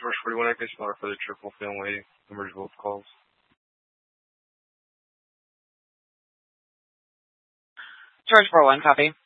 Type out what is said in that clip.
George 41 Echo Spot for the triple family numbers both calls. George 41, copy.